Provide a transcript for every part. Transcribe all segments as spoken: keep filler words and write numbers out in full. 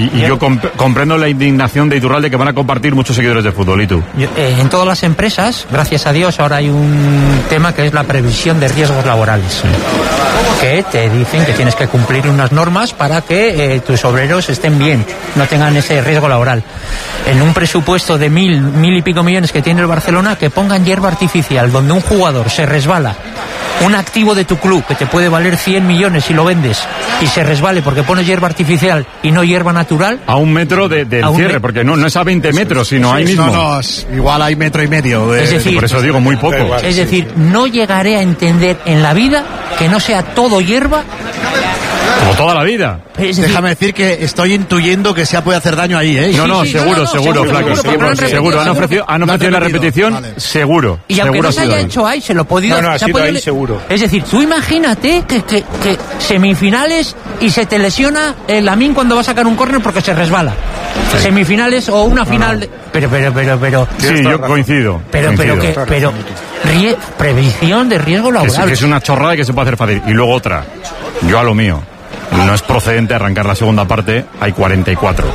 y, y yo comp- comprendo la indignación de Iturralde que van a compartir muchos seguidores de fútbol. ¿Y tú? Yo, eh, en todas las empresas, gracias a Dios, ahora hay un tema que es la previsión de riesgos laborales. Sí. Que te dicen que tienes que cumplir unas normas para que eh, tus obreros estén bien, no tengan ese riesgo laboral. En un presupuesto de mil, mil y pico millones que tiene el Barcelona, que pongan hierba artificial, donde un jugador se resbala, un activo de tu club que te puede valer cien millones si lo vendes, y se resbale porque pones hierba artificial y no hierba natural. A un metro de, del cierre, me... porque no, no es a veinte metros, sino sí, ahí mismo. No, no, igual hay metro y medio. De... Es decir, por eso digo muy poco. Igual, es decir, sí. No llegaré a entender en la vida que no sea todo hierba. Como toda la vida. Es decir, déjame decir que estoy intuyendo que se puede hacer daño ahí, ¿eh? No, no, sí, sí, seguro, no, no, seguro, seguro, Flaco, seguro, seguro, seguro. Han ofrecido, han ofrecido la repetición, vale. Seguro. Y aunque seguro no se haya hecho ahí, se lo podido... No, no, ha se sido podido ahí seguro. Es decir, tú imagínate que, que, que semifinales y se te lesiona el Lamine cuando va a sacar un córner porque se resbala. Sí. Semifinales o una final... De... Pero, pero, pero, pero... Sí, yo coincido. Pero, coincido. pero, que, pero... Rie... Previsión de riesgo laboral. Que es, que es una chorrada que se puede hacer fácil. Y luego otra. Yo a lo mío. No es procedente arrancar la segunda parte, hay cuarenta y cuatro.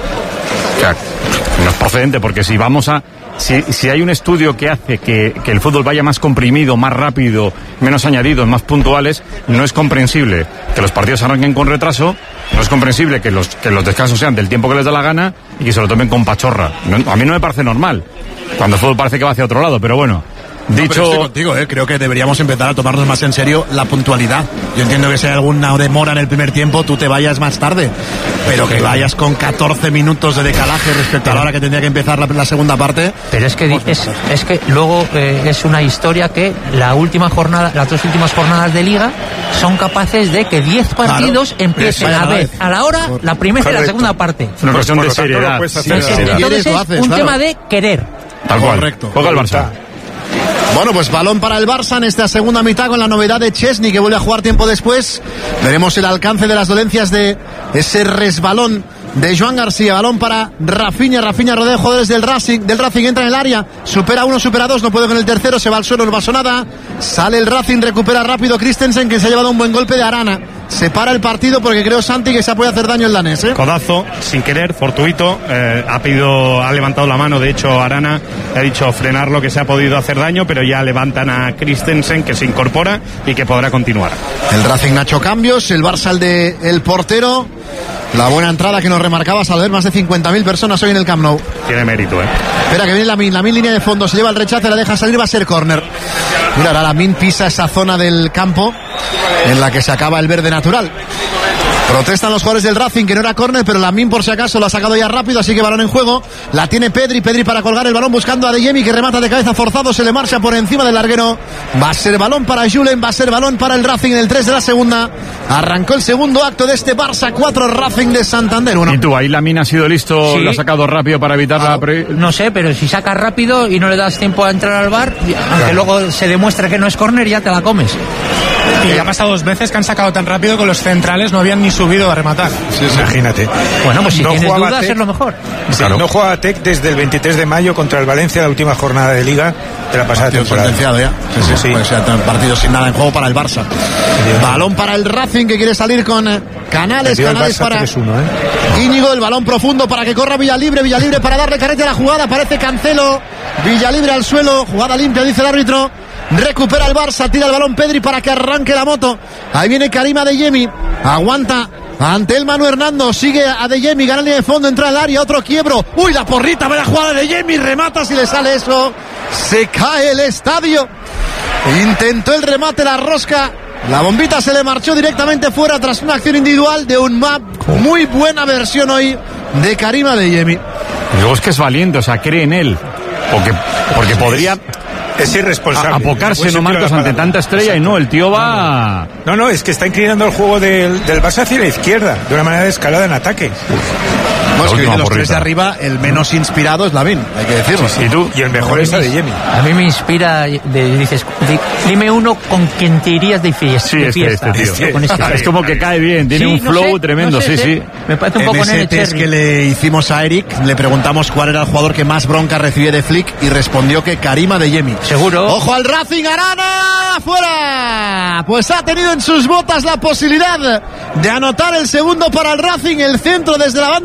O sea, no es procedente porque si vamos a... Si, si hay un estudio que hace que, que el fútbol vaya más comprimido, más rápido, menos añadidos, más puntuales, no es comprensible que los partidos arranquen con retraso, no es comprensible que los, que los descansos sean del tiempo que les da la gana y que se lo tomen con pachorra. No, a mí no me parece normal, cuando el fútbol parece que va hacia otro lado, pero bueno... No, Dicho... pero estoy contigo, ¿eh? Creo que deberíamos empezar a tomarnos más en serio la puntualidad. Yo entiendo que si hay alguna demora en el primer tiempo, tú te vayas más tarde, pero que vayas con catorce minutos de decalaje respecto a la hora que tendría que empezar la, la segunda parte. Pero es que es, es que luego eh, es una historia que la última jornada, las dos últimas jornadas de Liga son capaces de que diez partidos claro, empiecen a ver a la hora la primera Correcto. Y la segunda parte. Es una cuestión de seriedad. Sí, entonces es haces, un claro. tema de querer. Tal cual. Correcto. Juega el Barça. Bueno, pues balón para el Barça en esta segunda mitad con la novedad de Chesney que vuelve a jugar tiempo después. Veremos el alcance de las dolencias de ese resbalón de Joan García. Balón para Rafinha, Rafinha rodea jugadores del Racing, del Racing entra en el área, supera uno, supera dos, no puede con el tercero, se va al suelo, no pasó nada. Sale el Racing, recupera rápido Christensen que se ha llevado un buen golpe de Arana. Se para el partido porque creo Santi que se puede hacer daño el danés, ¿eh? Codazo, sin querer, fortuito, eh, ha pedido, ha levantado la mano, de hecho Arana ha dicho frenarlo que se ha podido hacer daño, pero ya levantan a Christensen que se incorpora y que podrá continuar. El Racing ha hecho cambios, el Barça el de el portero. La buena entrada que nos remarcabas al ver más de cincuenta mil personas hoy en el Camp Nou. Tiene mérito, ¿eh? Espera que viene Lamine, Lamine línea de fondo, se lleva el rechace, la deja salir, va a ser córner. Mira, ahora Lamine pisa esa zona del campo en la que se acaba el verde natural. Protestan los jugadores del Racing que no era córner, pero Lamine por si acaso lo ha sacado ya rápido, así que balón en juego. La tiene Pedri, Pedri para colgar el balón buscando a Adeyemi que remata de cabeza forzado, se le marcha por encima del larguero. Va a ser balón para Julen, va a ser balón para el Racing en el tres de la segunda. Arrancó el segundo acto de este Barça cuatro, Racing de Santander uno. ¿Y tú, ahí Lamine ha sido listo, sí. Lo ha sacado rápido para evitar ah, la... Pre... No sé, pero si sacas rápido y no le das tiempo a entrar al bar, aunque claro. Luego se demuestre que no es córner, ya te la comes. Y ha pasado dos veces que han sacado tan rápido que los centrales no habían ni subido a rematar. Sí, sí. Imagínate. Bueno, pues si no tienes dudas es lo mejor. Sí, claro. No juega Tec desde el veintitrés de mayo contra el Valencia, la última jornada de Liga de la pasada temporada. Sentenciado ya. Sí, sí, sí. Pues ya partido sin nada en juego para el Barça. Sí, balón para el Racing que quiere salir con Canales, Canales para tres uno, ¿eh? Íñigo, el balón profundo para que corra Villalibre, Villalibre para darle carrete a la jugada, parece Cancelo, Villalibre al suelo, jugada limpia dice el árbitro. Recupera el Barça, tira el balón Pedri para que arranque la moto. Ahí viene Karim Adeyemi, aguanta ante el Manu Hernando, sigue Adeyemi, gana línea de fondo, entra al área, otro quiebro. Uy, la porrita, buena jugada de Adeyemi, remata, si le sale eso, se cae el estadio. Intentó el remate, la rosca, la bombita se le marchó directamente fuera tras una acción individual de un map. Muy buena versión hoy de Karim Adeyemi. Luego es que es valiente, o sea, cree en él, porque, porque podría... Es irresponsable. A apocarse, no Marcos, ante tanta estrella. Exacto. Y no, el tío va... No, no, es que está inclinando el juego del, del Barça hacia la izquierda, de una manera de escalada en ataque. Bueno, es que de los tres de arriba, el menos inspirado es Lamine, hay que decirlo. Sí, sí. ¿Y tú? Y el mejor es Adeyemi. A mí me inspira, de, dices, dime uno con quien te irías de fiesta. Sí, este, fiesta, este, tío. Con este. Es como que cae bien, tiene sí, un flow no sé, tremendo, no sé, sí, sí. Me parece un en poco ese test que le hicimos a Eric, le preguntamos cuál era el jugador que más bronca recibió de Flick y respondió que Karim Adeyemi. Seguro. ¡Ojo al Racing! ¡Arana! ¡Fuera! Pues ha tenido en sus botas la posibilidad de anotar el segundo para el Racing, el centro desde la banda derecha.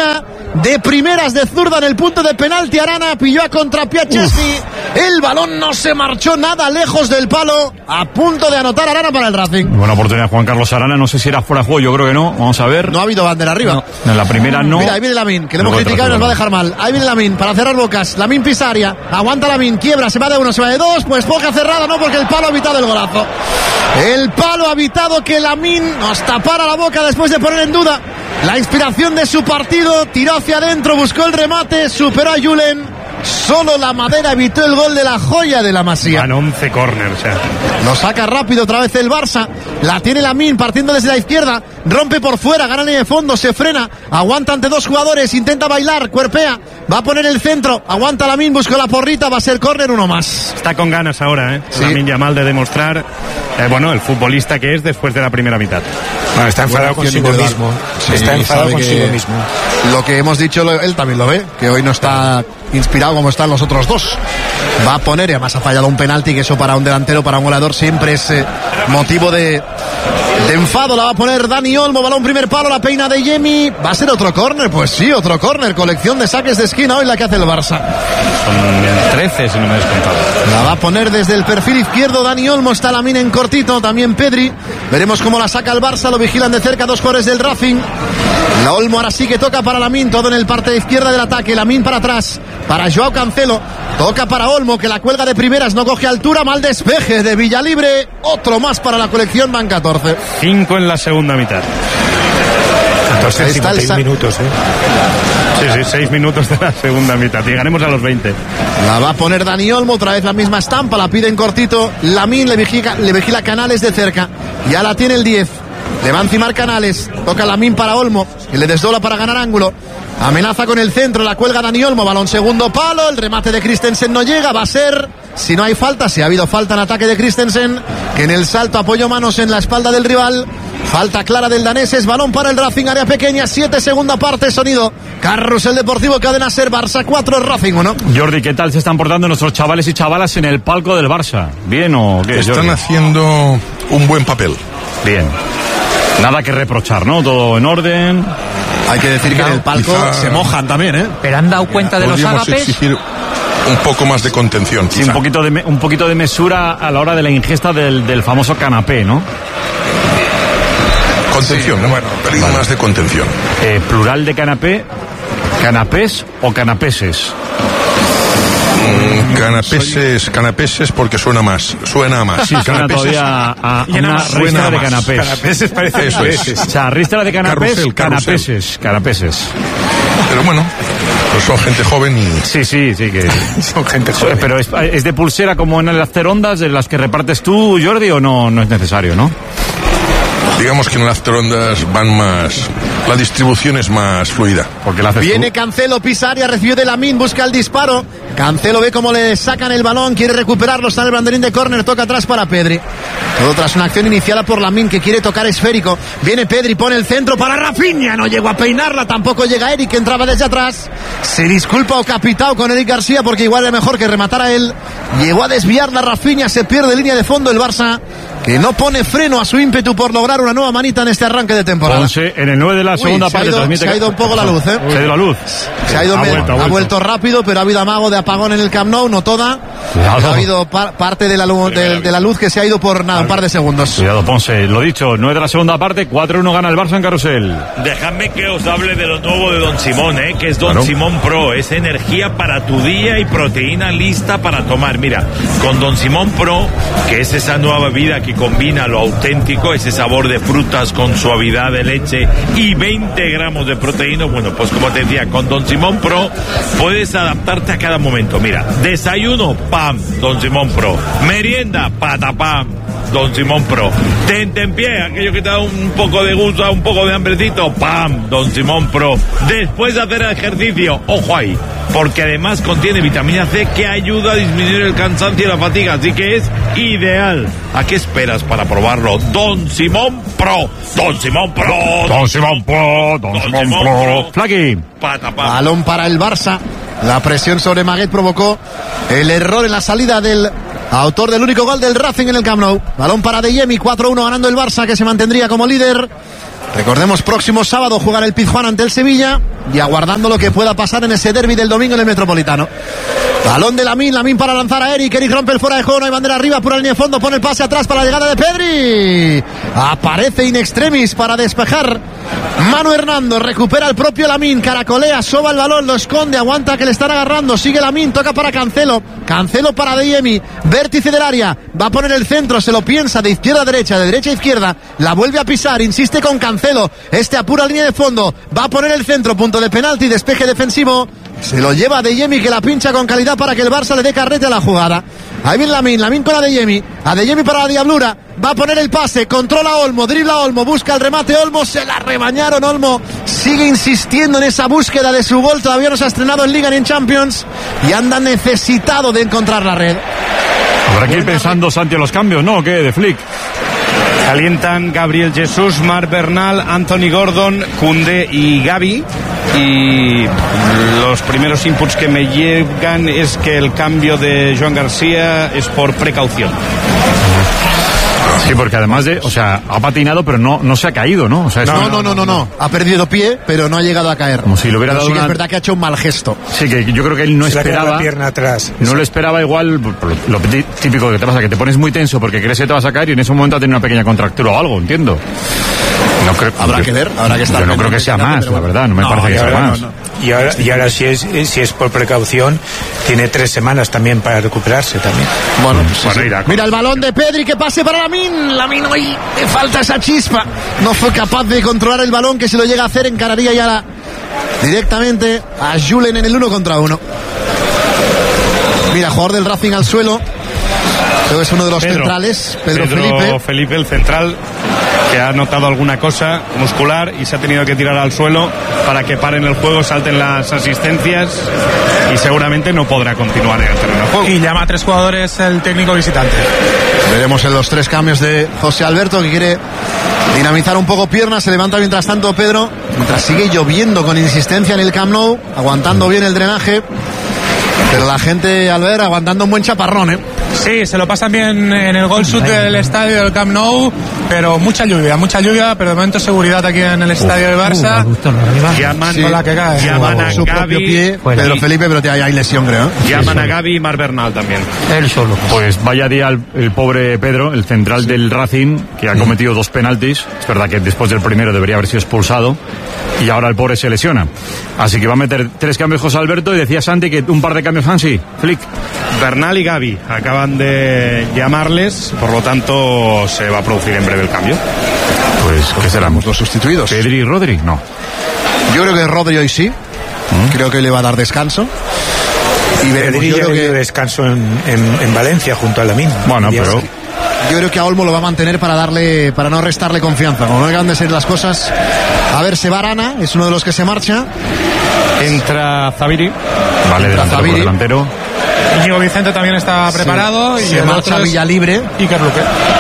Tira de primeras de zurda en el punto de penalti. Arana pilló a contrapié a Chesney. El balón no se marchó nada lejos del palo. A punto de anotar Arana para el Racing. Buena oportunidad Juan Carlos Arana. No sé si era fuera de juego, yo creo que no. Vamos a ver. No ha habido bandera arriba. No, en la primera no. Mira, ahí viene Lamine, que le hemos Luego criticado y nos va a dejar mal. Ahí viene Lamine para cerrar bocas. Lamine pisa área. Aguanta Lamine, quiebra, se va de uno, se va de dos. Pues boca cerrada, no, porque el palo ha evitado el golazo. El palo ha evitado que Lamine nos tapara la boca después de poner en duda la inspiración de su partido. Tiró hacia adentro, buscó el remate, superó a Julen. Solo la madera evitó el gol de la joya de la Masía. Van once corners, ya. Lo saca rápido otra vez el Barça. La tiene Lamine partiendo desde la izquierda. Rompe por fuera, gana línea de fondo, se frena. Aguanta ante dos jugadores, intenta bailar, cuerpea. Va a poner el centro, aguanta Lamine, buscó la porrita, va a ser córner, uno más. Está con ganas ahora, ¿eh? Sí. Lamine Yamal de demostrar, eh, bueno, el futbolista que es después de la primera mitad. Bueno, está enfadado consigo mismo. Sí, está enfadado sabe consigo que mismo. Lo que hemos dicho, él también lo ve, que hoy no está inspirado como están los otros dos. Va a poner, y además ha fallado un penalti, que eso para un delantero, para un goleador siempre es eh, motivo de, de enfado. La va a poner Dani Olmo, balón primer palo, la peina de Yemi. ¿Va a ser otro córner? Pues sí, otro córner, colección de saques de esquina hoy la que hace el Barça. Son trece si no me he descontado. La va a poner desde el perfil izquierdo Dani Olmo, está Lamine en cortito, también Pedri. Veremos cómo la saca el Barça, lo vigilan de cerca dos jugadores del Racing. La Olmo ahora sí que toca para Lamine, todo en el parte izquierda del ataque. Lamine para atrás, para Joao Cancelo, toca para Olmo, que la cuelga de primeras, no coge altura, mal despeje de Villalibre. Otro más para la colección, van catorce. Cinco en la segunda mitad. catorce, Está el sa- minutos, ¿eh? Sí, sí, seis minutos de la segunda mitad. Llegaremos a los veinte. La va a poner Dani Olmo, otra vez la misma estampa, la pide en cortito. Lamine le vigila, le vigila Canales de cerca. Ya la tiene el diez. Le va a encimar Canales. Toca Lamine para Olmo, que le desdobla para ganar ángulo. Amenaza con el centro, la cuelga Dani Olmo, balón segundo palo, el remate de Christensen no llega, va a ser, si no hay falta, si ha habido falta en ataque de Christensen, que en el salto apoyó manos en la espalda del rival. Falta clara del danés, es balón para el Racing, área pequeña, siete, segunda parte, sonido Carrusel Deportivo, Cadena Ser, Barça cuatro, Racing uno. Jordi, ¿qué tal se están portando nuestros chavales y chavalas en el palco del Barça? ¿Bien o qué? Están Jordi? haciendo un buen papel. Bien. Nada que reprochar, ¿no? Todo en orden. Hay que decir que en el palco Quizá- se mojan también, ¿eh? Pero han dado cuenta de los Podríamos ágapes. exigir un poco más de contención. Sí, quizá. un poquito de me- un poquito de mesura a la hora de la ingesta del, del famoso canapé, ¿no? Contención, ¿no? Bueno, un pelín más de contención. Eh, plural de canapé, canapés o canapeses. Mm, Canapeses, canapeses porque suena más, suena a más. Sí, suena Canapeses- todavía a, a Llena una más, ristra suena de más. canapés. Canapeses parece Eso es. O sea, ristra de canapés, Carrusel, carrusel. canapeses, canapeses. Pero bueno, pues son gente joven y Sí, sí, sí que... Son gente joven. Pero es, es de pulsera como en el hacer ondas de las que repartes tú, Jordi, o no, no es necesario, ¿no? digamos que en las ondas van más, la distribución es más fluida. Porque la haces Viene tú. Cancelo, pisa área, recibe de Lamine, busca el disparo. Cancelo ve cómo le sacan el balón, quiere recuperarlo, está en el banderín de córner, toca atrás para Pedri. Todo tras una acción iniciada por Lamine que quiere tocar esférico. Viene Pedri, pone el centro para Rafinha, no llegó a peinarla, tampoco llega Eric, que entraba desde atrás. Se disculpa o capitao con Eric García porque igual era mejor que rematara él. Llegó a desviar la Rafinha, se pierde línea de fondo el Barça, que no pone freno a su ímpetu por lograr una nueva manita en este arranque de temporada. Ponce en el nueve de la Uy, segunda se ha parte. ido- transmite se ha ido un poco la luz, ¿eh? Se ha ido la luz. Se ha ido, Ha me- vuelto, ha ha vuelto. vuelto rápido, pero ha habido amago de apagón en el Camp Nou, no toda. Cuidado. Ha habido par- parte de la, luz, de, de la luz que se ha ido por nada, un par de segundos. Cuidado, Ponce. Lo dicho, nueve de la segunda parte, cuatro uno gana el Barça en Carrusel. Dejadme que os hable de lo nuevo de Don Simón, ¿eh? Que es Don Claro. Simón Pro. Es energía para tu día y proteína lista para tomar. Mira, con Don Simón Pro, que es esa nueva bebida que combina lo auténtico, ese sabor de frutas con suavidad de leche y veinte gramos de proteína. Bueno, pues como te decía, con Don Simón Pro puedes adaptarte a cada momento. Mira, desayuno, pam, Don Simón Pro. Merienda, patapam, Don Simón Pro. Tentempié, aquello que te da un poco de gusto, un poco de hambrecito, pam, Don Simón Pro. Después de hacer ejercicio, ojo ahí, porque además contiene vitamina C que ayuda a disminuir el cansancio y la fatiga, así que es ideal. ¿A qué esperas para probarlo? Don Simón Pro. Don Simón Pro. Don Simón Pro, Don Simón Pro. Flaqui. Patapam. Balón para el Barça. La presión sobre Maguet provocó el error en la salida del autor del único gol del Racing en el Camp Nou. Balón para De Jemi, cuatro uno ganando el Barça, que se mantendría como líder Recordemos, próximo sábado jugará el Pizjuán ante el Sevilla y aguardando lo que pueda pasar en ese derbi del domingo en el Metropolitano. Balón de Lamine, Lamine para lanzar a Eric, Eric rompe el fuera de juego, no hay bandera arriba, pura línea de fondo, pone el pase atrás para la llegada de Pedri. Aparece in extremis para despejar Manu Hernando, recupera el propio Lamine, caracolea, soba el balón, lo esconde, aguanta que le están agarrando, sigue Lamine, toca para Cancelo, Cancelo para Adeyemi, vértice del área, va a poner el centro, se lo piensa de izquierda a derecha, de derecha a izquierda, la vuelve a pisar, insiste con Cancelo, este apura línea de fondo, va a poner el centro, punto de penalti, despeje defensivo, se lo lleva Adeyemi que la pincha con calidad para que el Barça le dé carrete a la jugada. Ahí viene Lamine, Lamine con Adeyemi, Adeyemi para la diablura, va a poner el pase, controla Olmo, dribla Olmo, busca el remate Olmo, se la rebañaron, Olmo sigue insistiendo en esa búsqueda de su gol, todavía no se ha estrenado en Liga ni en Champions y anda necesitado de encontrar la red. Habrá que ir pensando, Santi, en los cambios, ¿no? ¿Qué? De Flick. Calientan Gabriel Jesús, Marc Bernal, Anthony Gordon, Koundé y Gavi. Y los primeros inputs que me llegan es que el cambio de Joan García es por precaución. Sí, porque además de, o sea, ha patinado, pero no, no se ha caído, ¿no? O sea, no, no, no, no, no, ha perdido pie, pero no ha llegado a caer. Como si lo hubiera pero dado sí que una... es verdad que ha hecho un mal gesto. Sí, que yo creo que él no se esperaba. la pierna atrás. No lo esperaba igual, lo típico que te pasa, que te pones muy tenso porque crees que te vas a caer y en ese momento ha tenido una pequeña contractura o algo, entiendo. No creo, habrá yo, que ver, habrá que estar. Yo no creo que sea más, la verdad, no me no, parece que sea ahora, más. No, no. Y ahora, y ahora si es si es por precaución, tiene tres semanas también para recuperarse también. Bueno, pues bueno, sí, irá, sí. Mira el balón de Pedri, que pase para Lamine. Lamine hoy le falta esa chispa. No fue capaz de controlar el balón, que si lo llega a hacer encararía ya la, directamente a Julen en el uno contra uno. Mira, jugador del Racing al suelo. Creo que es uno de los Pedro, centrales, Pedro, Pedro Felipe. Felipe, el central, que ha notado alguna cosa muscular y se ha tenido que tirar al suelo para que paren el juego, salten las asistencias y seguramente no podrá continuar en el terreno de juego. Y llama a tres jugadores el técnico visitante. Veremos en los tres cambios de José Alberto, que quiere dinamizar un poco piernas. Se levanta mientras tanto Pedro, mientras sigue lloviendo con insistencia en el Camp Nou, aguantando bien el drenaje. Pero la gente, al ver, aguantando un buen chaparrón, ¿eh? Sí, se lo pasan bien en el gol sud del estadio del Camp Nou, pero mucha lluvia, mucha lluvia, pero de momento seguridad aquí en el estadio de Barça. Uh, llaman, sí, la que cae. Llaman a su Gavi, propio pie, Pedro Felipe, pero hay, hay lesión, creo. Llaman a Gavi y Marc Bernal también. Él solo. Pues vaya día el, el pobre Pedro, el central sí. del Racing, que ha cometido dos penaltis. Es verdad que después del primero debería haber sido expulsado y ahora el pobre se lesiona. Así que va a meter tres cambios José Alberto y decía Santi que un par de cambios Hansi, Flick. Bernal y Gavi acaban de llamarles, por lo tanto se va a producir en breve el cambio. Pues, ¿qué serán? Los sustituidos. ¿Pedri y Rodri? No. Yo creo que Rodri hoy sí. ¿Mm? Creo que le va a dar descanso. Y Pedri yo creo que descanso en, en, en Valencia junto a Lamine. Bueno, pero... Yo creo que a Olmo lo va a mantener para darle, para no restarle confianza. Como no acaban de ser las cosas. A ver, se va Arana, es uno de los que se marcha. Entra Zaviri. Vale, delantero por delantero. Íñigo Vicente también está preparado. Sí. Y se marcha Villalibre. Y Kerluque.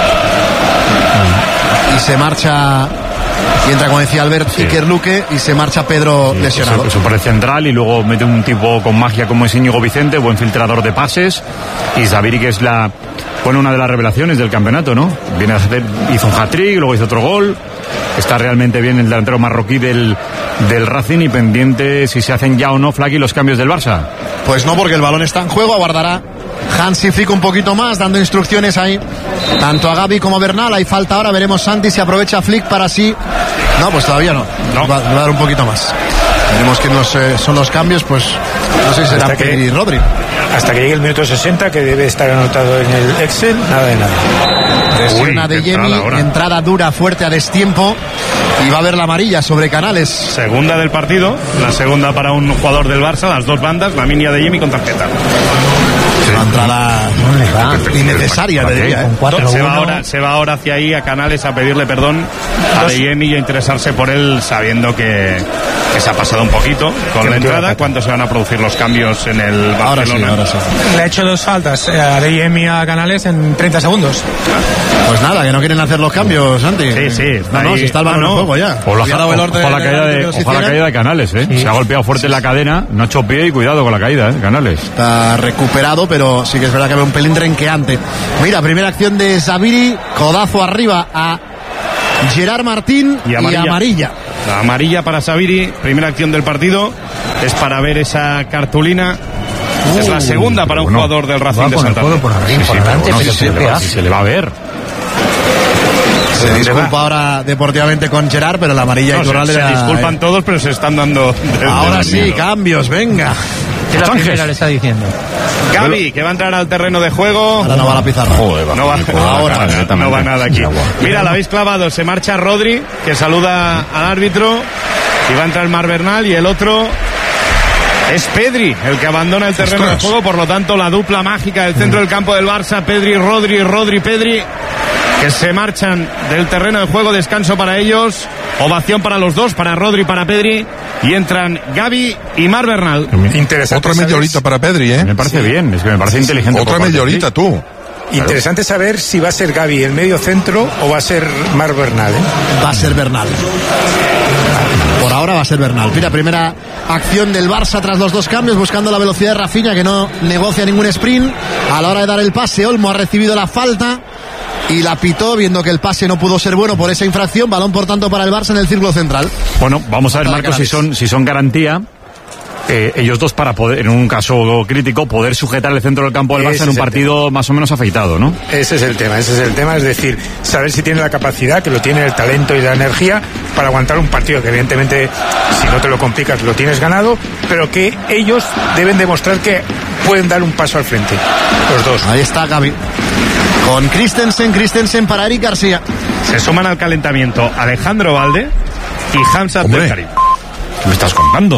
Y se marcha... Y entra, como decía Albert, sí. Iker Luque, y se marcha Pedro sí, lesionado. Eso, eso por el central, y luego mete un tipo con magia como es Íñigo Vicente, buen filtrador de pases. Y Zaviri, que es la, bueno, una de las revelaciones del campeonato, ¿no? Viene a hacer, hizo un hat-trick, luego hizo otro gol. Está realmente bien el delantero marroquí del, del Racing, y pendiente si se hacen ya o no, Flaky, los cambios del Barça. Pues no, porque el balón está en juego, aguardará Hansi Flick un poquito más, dando instrucciones ahí, tanto a Gavi como a Bernal. Hay falta ahora, veremos Santi si aprovecha Flick para sí. No, pues todavía no, no. Va, va a dar un poquito más. Veremos que nos, eh, son los cambios, pues no sé si será Pedri y Rodri. Hasta que llegue el minuto sesenta, que debe estar anotado en el Excel, nada de nada. Suena de Yemi, entrada dura, fuerte a destiempo, y va a haber la amarilla sobre Canales. Segunda del partido, la segunda para un jugador del Barça, las dos bandas, la mini de Yemi con tarjeta. Una entrada innecesaria, te diría, ¿eh? Se va, ahora, se va ahora hacia ahí a Canales a pedirle perdón a Yemi y a interesarse por él, sabiendo que, que se ha pasado un poquito con la entrada. ¿Cuándo se van a producir los cambios en el Barcelona? Ahora sí, ahora sí. Le ha hecho dos faltas a Yemi a Canales en treinta segundos. Pues nada, que no quieren hacer los cambios, Santi. Sí, sí. No, no, si está el balón en juego ya. Ojalá la, la, la caída de, ojalá la caída de Canales, ¿eh? Sí. Se ha golpeado fuerte sí. en la cadena, no ha hecho pie, y cuidado con la caída, ¿eh? Canales. Está recuperado, pero sí que es verdad que ve un pelín renqueante. Mira, primera acción de Zaviri, codazo arriba a Gerard Martín y amarilla. y amarilla. La amarilla para Sabiri, primera acción del partido, es para ver esa cartulina. Uh, es la segunda para un bueno, jugador del Racing de Santander. Por sí, sí, pero bueno, si, se le va, si se le va a ver. Se disculpa ahora deportivamente con Gerard, pero la amarilla no, y Corral se, era, se disculpan eh. todos, pero se están dando de, ahora de sí, miedo. Cambios, venga. ¿Qué la primera le está diciendo? Gaby, que va a entrar al terreno de juego. Ahora no va a la pizarra. Joder, va. No va, ahora no, no va nada aquí. Mira, la habéis clavado, se marcha Rodri, que saluda al árbitro, y va a entrar Marc Bernal, y el otro es Pedri, el que abandona el terreno de juego. Por lo tanto, la dupla mágica del centro del campo del Barça, Pedri, Rodri, Rodri, Pedri, que se marchan del terreno de juego. Descanso para ellos, ovación para los dos, para Rodri y para Pedri, y entran Gaby y Marc Bernal. Interesante. Otra media horita para Pedri, ¿eh? Me parece sí. bien, es que me parece sí, inteligente. Otra media horita, tú. Interesante saber si va a ser Gaby el medio centro o va a ser Marc Bernal, ¿eh? Va a ser Bernal. Por ahora va a ser Bernal. Mira, primera acción del Barça tras los dos cambios, buscando la velocidad de Rafinha, que no negocia ningún sprint. A la hora de dar el pase, Olmo ha recibido la falta y la pitó, viendo que el pase no pudo ser bueno por esa infracción. Balón, por tanto, para el Barça en el círculo central. Bueno, vamos a ver, Marcos, si son, si son garantía. Eh, ellos dos, para poder, en un caso crítico, poder sujetar el centro del campo del Barça en un partido más o menos afeitado, ¿no? Ese es el tema, ese es el tema, es decir, saber si tiene la capacidad, que lo tiene, el talento y la energía para aguantar un partido que evidentemente, si no te lo complicas, lo tienes ganado, pero que ellos deben demostrar que pueden dar un paso al frente, los dos. Ahí está Gaby con Christensen, Christensen para Eric García. Se suman al calentamiento Alejandro Valde y Hamza Abdelkarim. ¿Qué me estás contando?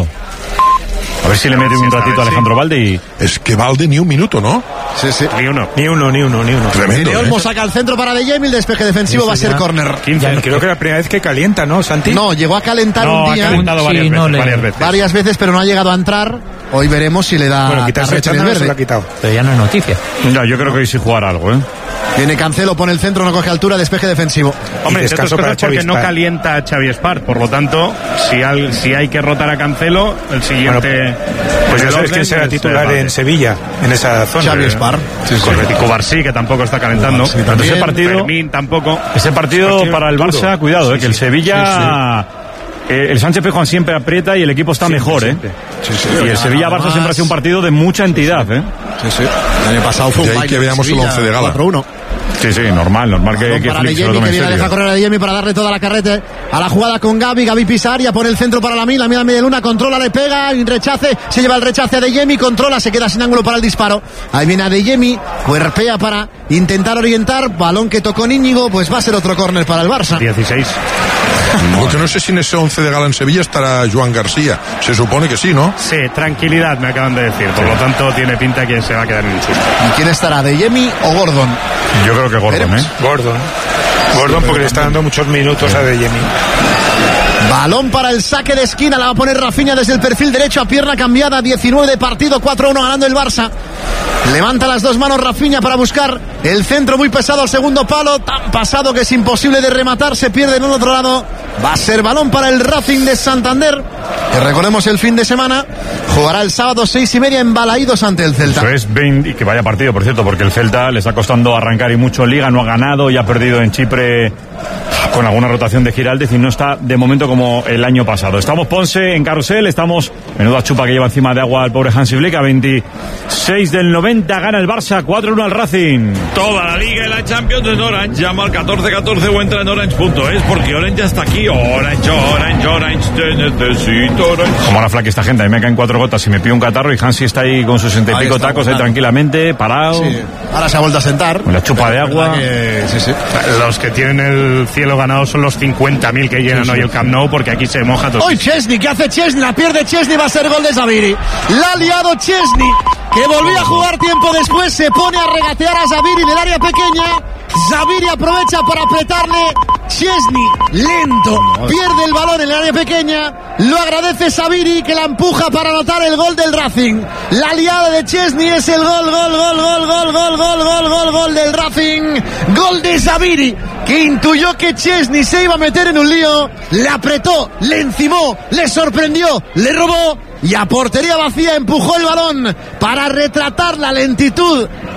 A ver si le mete un ratito a Alejandro Valde y... Es que Valde ni un minuto, ¿no? Sí, sí. Ni uno. Ni uno, ni uno, ni uno. Tremendo. De Olmo, ¿eh? Saca el centro para De Jemi, el despeje defensivo Eso va a ser córner. Creo que es la primera vez que calienta, ¿no, Santi? No, llegó a calentar no, un día. Ha calentado varias, sí, veces, no le... varias veces. Varias veces, pero no ha llegado a entrar. Hoy veremos si le da bueno, quitarse en el verde. Se lo ha quitado. Pero ya no es noticia. No, yo creo que hoy sí jugará algo, ¿eh? Viene Cancelo, pone el centro, no coge altura, despeje defensivo. Hombre, esto es porque no calienta a Xavi Espart. Por lo tanto, si hay, si hay que rotar a Cancelo, el siguiente... Bueno, pues ya sabes quién será titular en Sevilla, en esa zona. Xavi Espart. Sí, sí. Correcto. Y Cubarsí, que tampoco está calentando. Sí, ese partido, Fermín tampoco. Ese partido, partido para el Barça, duro. Cuidado, sí, eh, que sí. el Sevilla... Sí, sí. Eh, el Sánchez Pizjuán siempre aprieta y el equipo está siempre, mejor, siempre. ¿eh? Sí, sí, y el Sevilla-Barça siempre ha sido un partido de mucha entidad, ¿eh? Sí, sí. El año pasado fue un baile que veamos el once de gala. cuatro uno. Sí, sí, normal, normal que, que para De Jemi, que viene a dejar correr a De Jemi para darle toda la carrete a la jugada con Gaby, Gaby pisar, ya pone el centro para la Mila, Mila media luna, controla, le pega, y rechace, se lleva el rechace a De Jemi, controla, se queda sin ángulo para el disparo. Ahí viene a De Jemi, cuerpea para intentar orientar, balón que tocó Íñigo, pues va a ser otro córner para el Barça. dieciséis. Lo que no sé si en ese once de gala en Sevilla estará Joan García. Se supone que sí, ¿no? Sí, tranquilidad, me acaban de decir. Por lo tanto, tiene pinta que se va a quedar en el susto. ¿Y quién estará, De Jemi o Gordon? Yo creo que Gordon, ¿eh? Gordon. Gordon, porque le está dando muchos minutos a De Jemi. Balón para el saque de esquina, la va a poner Rafinha desde el perfil derecho a pierna cambiada, diecinueve de partido, cuatro uno ganando el Barça. Levanta las dos manos Rafinha para buscar el centro muy pesado al segundo palo, tan pasado que es imposible de rematar, se pierde en el otro lado. Va a ser balón para el Racing de Santander, que recordemos el fin de semana jugará el sábado seis y media en Balaídos ante el Celta. Eso es veinte, y que vaya partido, por cierto, porque el Celta le está costando arrancar y mucho en Liga, no ha ganado y ha perdido en Chipre con alguna rotación de Giraldez y no está de momento como el año pasado. Estamos Ponce en carrusel, estamos menuda chupa que lleva encima de agua el pobre Hansi Flick, a veintiséis del noventa gana el Barça, cuatro uno al Racing. Toda la Liga y la Champions en Orange, llama al catorce catorce o entra en orange punto es porque Orange ya está aquí. Orange, Orange, Orange, te necesito Orange. Como ahora flaque esta gente, a mí me caen cuatro gotas y me pido un catarro y Hansi está ahí con sus sesenta y pico tacos ahí tranquilamente, parado. Sí. Ahora se ha vuelto a sentar. Con la chupa de agua. Que, sí, sí. Los que tienen el cielo ganado son los cincuenta mil que llenan sí, sí, hoy el Camp Nou, porque aquí se moja todo. Hoy Chesney, ¿qué hace Chesney? La pierde Chesney, va a ser gol de Zaviri. La ha liado Chesney, que volvía a jugar tiempo después, se pone a regatear a Zaviri del área pequeña. Zaviri aprovecha para apretarle. Chesney, lento, pierde el balón en el área pequeña. Lo agradece Zaviri, que la empuja para anotar el gol del Racing. La liada de Chesney es el gol, gol, gol, gol, gol, gol, gol, gol, gol, gol del Racing. Gol de Zaviri, que intuyó que Chesney se iba a meter en un lío. Le apretó, le encimó, le sorprendió, le robó. Y a portería vacía empujó el balón para retratar la lentitud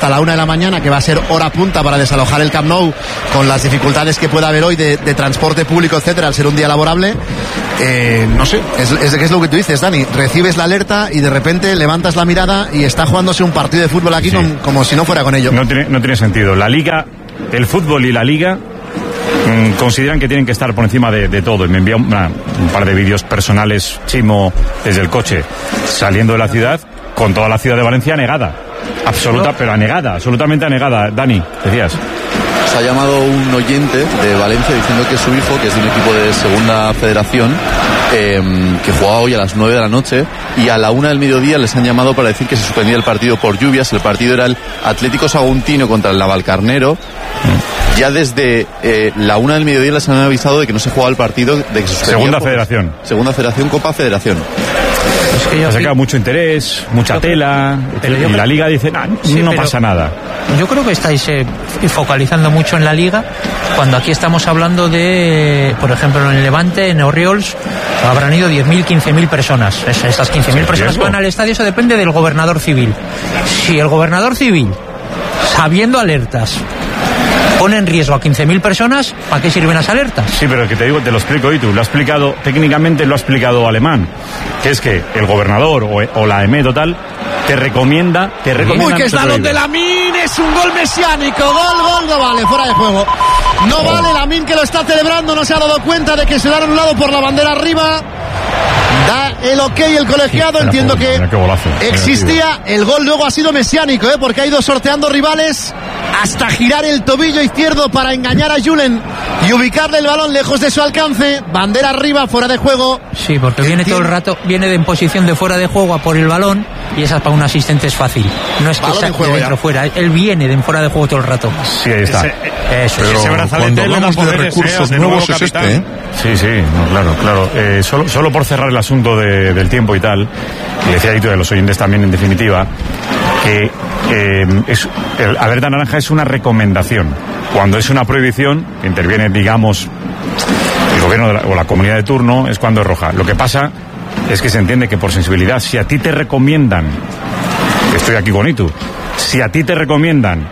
hasta la una de la mañana, que va a ser hora punta para desalojar el Camp Nou, con las dificultades que pueda haber hoy de, de transporte público, etcétera, al ser un día laborable. Eh, no sé, es, es, es lo que tú dices, Dani. Recibes la alerta y de repente levantas la mirada y está jugándose un partido de fútbol aquí, sí, con, como si no fuera con ello. No tiene, no tiene sentido. La Liga, el fútbol y la Liga mmm, consideran que tienen que estar por encima de, de todo. Y me envía una, un par de vídeos personales, Chimo, desde el coche, saliendo de la ciudad, con toda la ciudad de Valencia anegada. Absoluta, pero anegada, absolutamente anegada. Dani, decías. Se ha llamado un oyente de Valencia diciendo que su hijo, que es de un equipo de segunda federación, eh, que jugaba hoy a las nueve de la noche, y a la una del mediodía les han llamado para decir que se suspendía el partido por lluvias. El partido era el Atlético Saguntino contra el Navalcarnero. Ya desde eh, la una del mediodía les han avisado de que no se jugaba el partido, de que se suspendía. Segunda por, Federación. Segunda Federación, Copa Federación. Es que ha sacado mucho interés, mucha yo, tela, pero y la Liga dice, nah, sí, no pasa nada. Yo creo que estáis eh, focalizando mucho en la Liga, cuando aquí estamos hablando de, por ejemplo, en el Levante, en Oriols, habrán ido diez mil, quince mil personas. Es, esas quince mil personas que van al estadio, eso depende del gobernador civil. Si el gobernador civil, sabiendo alertas, pone en riesgo a quince mil personas, ¿para qué sirven las alertas? Sí, pero que te digo, te lo explico, y tú lo ha explicado, técnicamente lo ha explicado Alemán, que es que el gobernador o, o la E M E total te recomienda, te recomienda. Uy, que es balón de Lamine, es un gol mesiánico, gol, gol, no vale, fuera de juego. No oh. vale, Lamine, que lo está celebrando, no se ha dado cuenta de que se da anulado por la bandera arriba. Da el ok el colegiado, sí, entiendo que golazo, existía, el gol luego ha sido mesiánico, ¿eh? Porque ha ido sorteando rivales hasta girar el tobillo izquierdo para engañar a Julen y ubicarle el balón lejos de su alcance. Bandera arriba, fuera de juego. Sí, porque viene todo el rato, viene de en posición de fuera de juego a por el balón, y esa para un asistente es fácil. No es que sea de dentro fuera, él viene de en fuera de juego todo el rato. Sí, ahí está. Ese, eso, ese brazalete le da poderes, recursos eh, nuevos es este, ¿eh? Sí, sí, no, claro, claro. Eh, solo, solo por cerrar el asunto de, del tiempo y tal, y decía Dito de los oyentes también, en definitiva, que eh, es, el alerta naranja es una recomendación. Cuando es una prohibición, que interviene, digamos, el gobierno de la, o la comunidad de turno, es cuando es roja. Lo que pasa es que se entiende que por sensibilidad, si a ti te recomiendan, estoy aquí con Itu, si a ti te recomiendan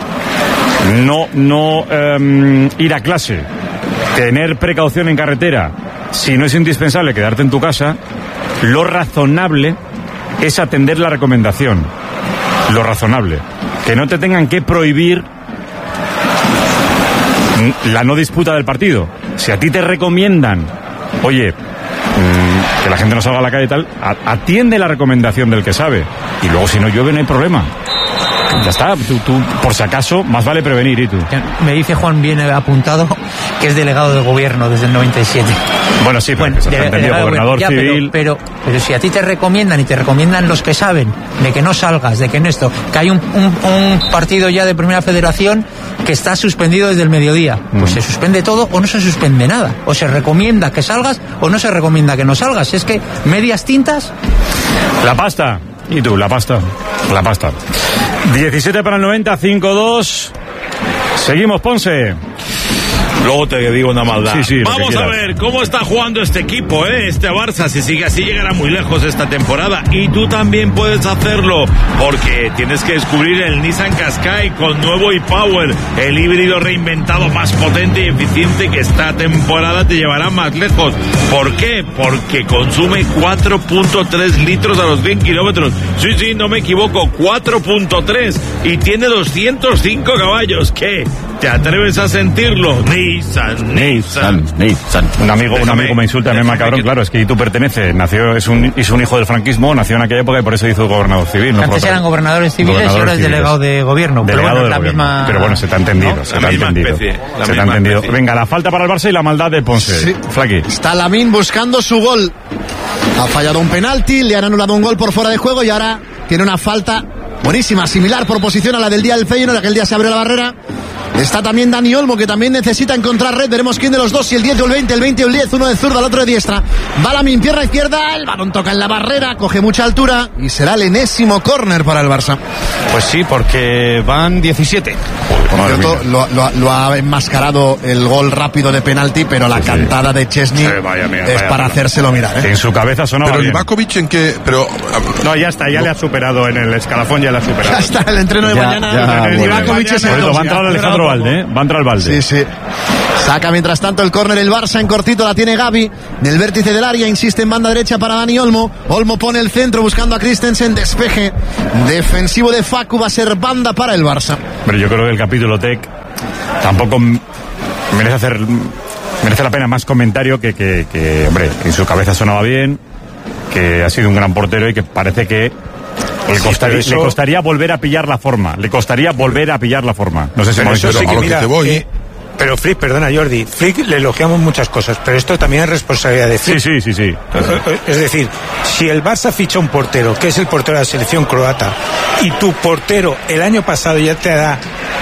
no, no um, ir a clase, tener precaución en carretera, si no es indispensable quedarte en tu casa, lo razonable es atender la recomendación. Lo razonable. Que no te tengan que prohibir la no disputa del partido. Si a ti te recomiendan, oye, mmm, que la gente no salga a la calle y tal, atiende la recomendación del que sabe. Y luego si no llueve no hay problema. Ya está, tú, tú, por si acaso, más vale prevenir, y tú. Me dice Juan, viene apuntado, que es delegado de gobierno desde el noventa y siete. Bueno, sí, bueno, se ha entendido, gobernador ya, civil. Pero, pero, pero si a ti te recomiendan, y te recomiendan los que saben, de que no salgas, de que no esto, que hay un, un, un partido ya de Primera Federación que está suspendido desde el mediodía, pues mm. se suspende todo o no se suspende nada. O se recomienda que salgas o no se recomienda que no salgas. Es que medias tintas. La pasta. Y tú, la pasta. La pasta. diecisiete para el noventa, cinco dos. Seguimos, Ponce. Luego te digo una maldad. Sí, sí, vamos a ver cómo está jugando este equipo, ¿eh? Este Barça. Si sigue así, llegará muy lejos esta temporada. Y tú también puedes hacerlo, porque tienes que descubrir el Nissan Qashqai con nuevo e-Power, el híbrido reinventado más potente y eficiente, que esta temporada te llevará más lejos. ¿Por qué? Porque consume cuatro punto tres litros a los cien kilómetros. Sí, sí, no me equivoco, cuatro punto tres. Y tiene doscientos cinco caballos. ¿Qué? ¿Te atreves a sentirlo? Nissan, Nissan, Nissan. Un amigo, un amigo me insulta, me llama cabrón. Claro, es que tú pertenece, nació, es un, es un hijo del franquismo, nació en aquella época y por eso hizo gobernador civil. ¿No? Antes eran gobernadores civiles y ahora es delegado de gobierno. Delegado pero bueno, de la gobierno. Misma... Pero bueno, se te ha entendido, ¿no? Se te ha entendido. Especie, se te ha entendido. Especie. Venga, la falta para el Barça y la maldad de Ponce. Sí. Flaqui. Está Lamine buscando su gol. Ha fallado un penalti, le han anulado un gol por fuera de juego y ahora tiene una falta buenísima, similar por posición a la del día del Feyenoord. Aquel día se abrió la barrera Está también Dani Olmo, que también necesita encontrar red. Veremos quién de los dos, si el diez o el veinte, el veinte o el diez, uno de zurda, el otro de diestra. Va Lamine, pierna izquierda, el balón toca en la barrera, coge mucha altura y será el enésimo córner para el Barça. Pues sí, porque van diecisiete. Por cierto, lo, lo, lo ha enmascarado el gol rápido de penalti, pero la sí, cantada sí. de Chesney sí, vaya, mira, es vaya, para vaya. hacérselo mirar, ¿eh? En su cabeza sonaba pero bien. Pero Livakovic en qué... Pero, no, ya está, ya no. le ha superado en el escalafón, ya le ha superado. Ya está, el entreno de ya, mañana. Ya, el Livakovic es el dos. Va a entrar Alejandro Valde, ¿eh? Va a entrar Valde. Sí, sí. Saca mientras tanto el córner el Barça, en cortito la tiene Gavi, en el vértice del área, insiste en banda derecha para Dani Olmo. Olmo pone el centro buscando a Christensen, despeje defensivo de Facu, va a ser banda para el Barça. Pero yo creo que el capítulo Tec tampoco merece hacer merece la pena más comentario que, que, que hombre, en su cabeza sonaba bien, que ha sido un gran portero y que parece que Le costaría, eso... le costaría volver a pillar la forma. Le costaría volver a pillar la forma. No sé si pero eso sí que, mira, que te voy. Eh, pero Flick, perdona Jordi, Flick le elogiamos muchas cosas, pero esto también es responsabilidad de Flick. Sí, sí, sí, sí. Es decir, si el Barça ficha un portero, que es el portero de la selección croata, y tu portero el año pasado ya te da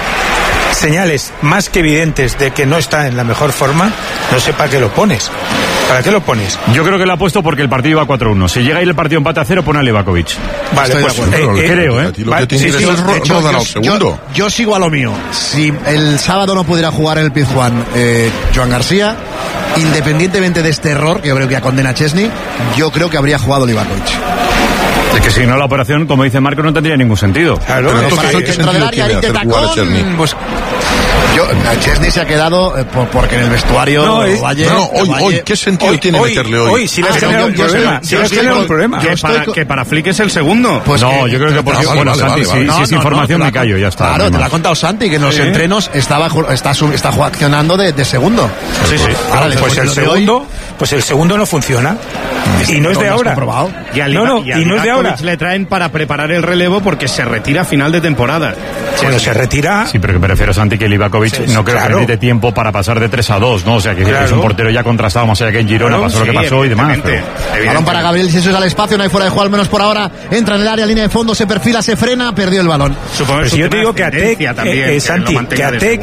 señales más que evidentes de que no está en la mejor forma, no sé para qué lo pones. ¿Para qué lo pones? Yo creo que lo ha puesto porque el partido iba cuatro uno. Si llega ahí el partido empate a cero, pone a Livakovic. Vale, pues eh, eh, creo, ¿eh? Lo que te sí, sí, es hecho, rodar yo, al segundo. Yo, yo sigo a lo mío. Si el sábado no pudiera jugar el Pizjuán eh, Joan García, independientemente de este error, que yo creo que ya condena a Chesney, yo creo que habría jugado Livakovic. Es que si no, la operación, como dice Marco, no tendría ningún sentido. Claro, pero entonces, ¿qué, ¿qué sentido tiene hacer jugar a Chesney? Pues, yo, Chesney se ha quedado eh, por, porque en el vestuario no, es, Valle, no, hoy, Valle, hoy, ¿qué sentido hoy, tiene hoy, meterle hoy? Hoy, si le has tenido un problema. Si le has tenido un problema. Que para, que para Flick es el segundo. Pues no, que, yo creo que por vale, bueno, vale, Santi, vale, si, vale. si no, es no, información no, me callo, ya está. Claro, te lo ha contado Santi, que en los ¿Sí? entrenos estaba, está, está accionando de, de segundo. Sí, sí. Ahora, pues el segundo, pues el segundo no funciona. Y no es de ahora. Y a no, no, y no es de ahora. Le traen para preparar el relevo porque se retira a final de temporada. Bueno, se retira. Sí, pero que me refiero, Santi, que Livakovic sí, no creo claro. que necesite tiempo para pasar de tres a dos, ¿no? O sea, que claro. es un portero ya contrastado, más allá que en Girona claro, pasó sí, lo que pasó y demás. Pero... Balón para Gabriel Jesús al espacio, no hay fuera de juego, al menos por ahora. Entra en el área, línea de fondo, se perfila, se frena, perdió el balón. Supongo si yo te digo que a Tec, también, eh, eh, Santi, que a Tec,